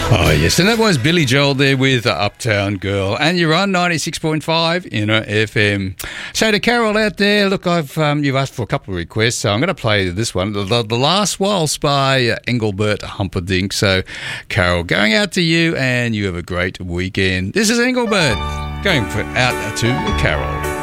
Oh, yes, and that was Billy Joel there with Uptown Girl. And you're on 96.5 Inner FM. So to Carol out there, look, you've asked for a couple of requests, so I'm going to play this one, The Last Waltz by Engelbert Humperdinck. So, Carol, going out to you, and you have a great weekend. This is Engelbert going out to Carol.